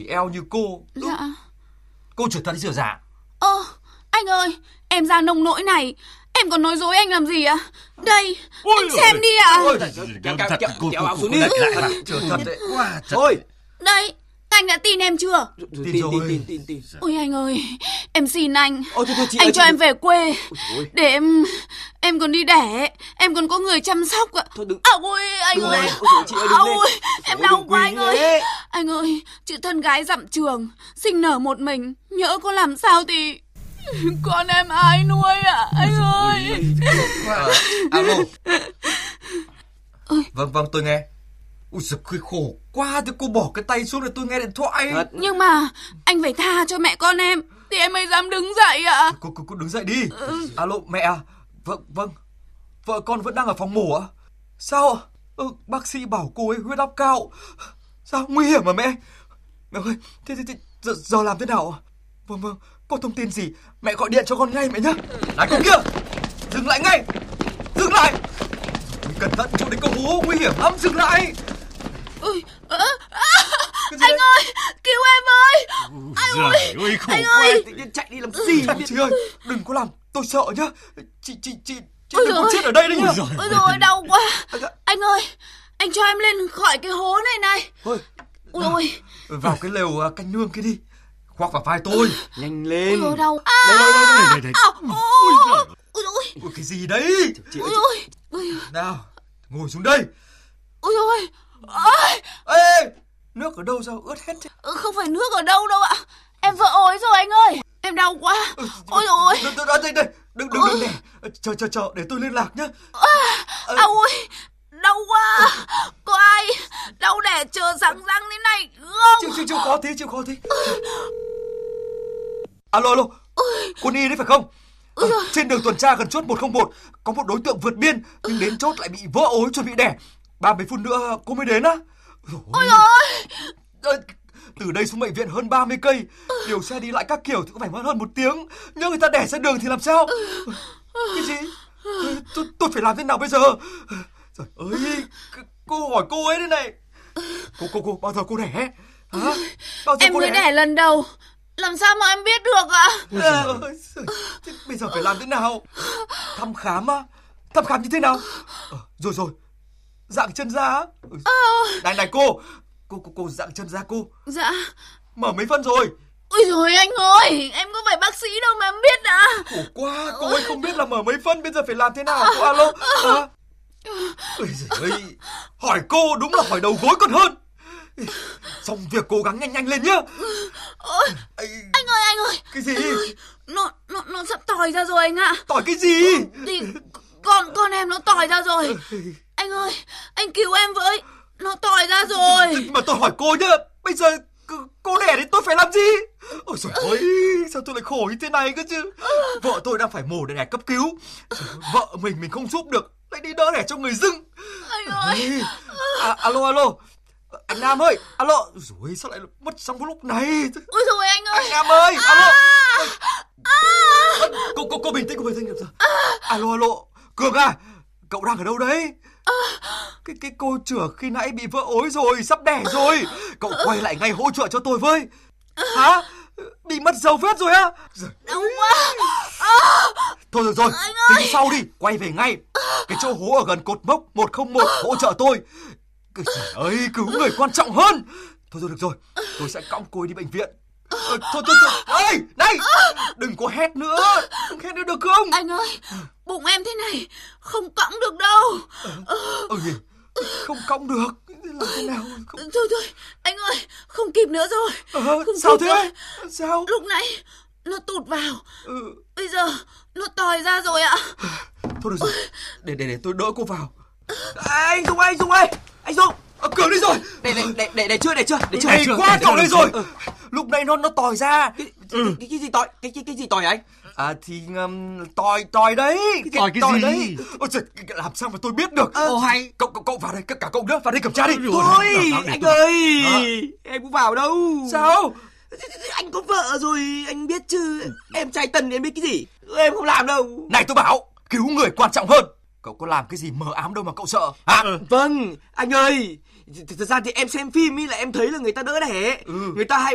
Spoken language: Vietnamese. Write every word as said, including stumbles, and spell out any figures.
bị eo như cô. Dạ. Cô chuyển thật đi rửa dạ. Ơ, anh ơi, em ra nông nỗi này, em còn nói dối anh làm gì ạ? Đây, Ôi anh xem ôi, đi ạ. Ôi, kéo kéo kéo kéo áo xuống đi. Chuyển thật đấy. Wow, Thôi. Đây, anh đã tin em chưa? Tin tin tin tin tin. Ôi anh ơi, em xin anh. Ôi, thôi, thôi, chị anh ơi, cho chị em về quê. Ôi. Để em em còn đi đẻ, em còn có người chăm sóc ạ. Thôi đừng. À, ôi anh Đừng ơi. lên. Ôi, chị ơi, đừng lên. Ôi, em Ôi, đau đừng quá quỳ anh ơi. thế. Anh ơi, chị thân gái dặm trường, sinh nở một mình, nhỡ có làm sao thì con em ai nuôi ạ, anh ơi. À, alo. Vâng vâng tôi nghe. Ui giời, khổ quá, thì cô bỏ cái tay xuống để tôi nghe điện thoại. Thật. Nhưng mà anh phải tha cho mẹ con em thì em mới dám đứng dậy ạ. Cô, cô, cô đứng dậy đi. Alo mẹ à? Vâng vâng. Vợ con vẫn đang ở phòng mổ ạ. Sao ạ? Ừ, bác sĩ bảo cô ấy huyết áp cao. Sao nguy hiểm mà mẹ? Mẹ ơi, thế, thế, thế giờ, giờ làm thế nào ạ? Vâng vâng, có thông tin gì mẹ gọi điện cho con ngay mẹ nhé. Này con kia, dừng lại ngay, dừng lại. Cẩn thận, chỗ đấy có hố nguy hiểm lắm, dừng lại. Ôi, à, à, anh đấy? Ơi, cứu em ơi. Anh ơi, ơi, khổ anh quá, ơi. tự nhiên chạy đi làm gì? Chị ơi, đừng có làm tôi sợ nhá. Chị chị chị chị Ôi đừng có giời. chết ở đây đấy nhá. Ôi rồi đau quá. Anh ơi, anh cho em lên khỏi cái hố này này. Thôi, Ôi ôi. vào cái lều à, canh nương kia đi, khoác vào vai tôi. Nhanh Ôi lên. rồi đau. À, Đây đây đây đây đây. à, ôi, ôi, ôi, Ôi cái gì đấy? Chị ôi, ơi, ôi, ôi, Nào, ngồi xuống đây. ôi, ôi, ôi. Ê, nước ở đâu sao ướt hết thế? Ừ, không phải nước ở đâu đâu ạ. Em vỡ ối rồi anh ơi. Em đau quá. Ôi ôi. Đây, đây, đây, đừng, đừng, đừng để. Chờ, chờ, chờ, để tôi liên lạc nhé. À, à ôi, đau quá. Có ai đau để chờ sáng răng thế này không? Chịu, chịu, chịu khó tí, chịu khó tí. Alo, alo, quân y đấy phải không? À, trên đường tuần tra gần chốt một không một có một đối tượng vượt biên nhưng đến chốt lại bị vỡ ối chuẩn bị đẻ. ba mươi phút nữa cô mới đến á. Ôi ôi. Từ đây xuống bệnh viện hơn ba mươi cây, điều xe đi lại các kiểu thì cũng phải mất hơn một tiếng. Nhớ người ta đẻ ra đường thì làm sao? Cái gì? Tôi, tôi phải làm thế nào bây giờ? Trời ơi, cô hỏi cô ấy đây này. Cô, cô, cô, bao giờ cô đẻ? Hả? Bao giờ em cô mới đẻ lần đầu. Làm sao mà em biết được ạ? À, thế bây giờ phải làm thế nào? Thăm khám á? Thăm khám như thế nào? À, rồi rồi, dạng chân da á? Này này cô, cô cô cô dạng chân da cô. Dạ. Mở mấy phân rồi? Ôi rồi anh ơi, em có phải bác sĩ đâu mà em biết à? Khổ quá, cô ấy không biết là mở mấy phân, bây giờ phải làm thế nào? Cô alo. À? Ôi giời ơi, hỏi cô đúng là hỏi đầu gối còn hơn. Xong việc cố gắng nhanh nhanh lên nhá. Ôi, anh ơi anh ơi. Cái gì? Nó nó nó sắp tòi ra rồi anh ạ. Tòi cái gì? Thì con con em nó tòi ra rồi. Anh ơi, anh cứu em với. Nó tòi ra rồi. Mà tôi hỏi cô nhá, bây giờ cô đẻ thì tôi phải làm gì? Ôi trời ơi, sao tôi lại khổ như thế này cơ chứ? Vợ tôi đang phải mổ để đẻ cấp cứu. Vợ mình mình không giúp được, lại đi đỡ đẻ cho người dưng. Anh ơi. À, alo alo, anh Nam ơi, alo. Rồi sao lại mất xong lúc này? Ôi rồi anh ơi. Anh Nam ơi, alo. À. Cô cô cô bình tĩnh, cô bình tĩnh được rồi. Alo alo, Cường à, cậu đang ở đâu đấy? Cái cái cô chửa khi nãy bị vỡ ối rồi, sắp đẻ rồi. Cậu quay lại ngay hỗ trợ cho tôi với. Hả? Bị mất dấu vết rồi á? Đau quá. Thôi được rồi, tính sau đi, quay về ngay. Cái chỗ hố ở gần cột mốc một không một hỗ trợ tôi. Trời ơi, cứu người quan trọng hơn. Thôi thôi được rồi, tôi sẽ cõng cô ấy đi bệnh viện. Ờ, thôi thôi thôi, ơi, này, đừng có hét nữa, đừng hét nữa được không? Anh ơi, bụng em thế này không cõng được đâu. Ừ gì? Không cõng được, làm thế nào? Không... Thôi thôi, anh ơi, không kịp nữa rồi. À, không sao kịp thế? Rồi. Sao? Lúc nãy nó tụt vào, ừ. Bây giờ nó tòi ra rồi ạ. Thôi được rồi, để để để tôi đỡ cô vào. À, anh Dung ơi, anh Dung ơi, anh Dung. À, Cường đi rồi. Để để để để để chưa để chưa để chưa. Hay quá cậu đây rồi. Ừ. Lúc nãy nó nó tòi ra. Cái ừ. cái, cái gì tòi? Cái cái cái gì tòi anh? À thì um, tòi tòi đấy. Cái tòi cái tòi gì? Đấy. Ôi trời, làm sao mà tôi biết được? Ồ hay. Cậu cậu cậu vào đây, cả cậu nữa vào đây kiểm tra đi. Thôi, anh ơi, à. Em cũng vào đâu. Sao? Anh có vợ rồi, anh biết chứ. Em trai tần em biết cái gì. Em không làm đâu. Này tôi bảo, cứu người quan trọng hơn. Cậu có làm cái gì mờ ám đâu mà cậu sợ hả? Ừ. Vâng, anh ơi. Thật ra thì em xem phim ý là em thấy là người ta đỡ đẻ. Ừ. Người ta hay